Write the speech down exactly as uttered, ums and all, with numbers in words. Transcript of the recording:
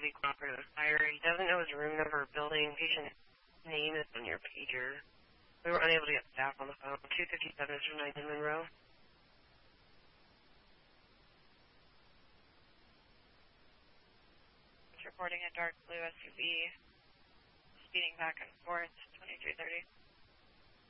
be cooperative with fire. He doesn't know his room number or building. Patient name is on your pager. We were unable to get staff on the phone. two fifty-seven is from ninth and Monroe. It's reporting a dark blue S U V speeding back and forth, twenty-three thirty.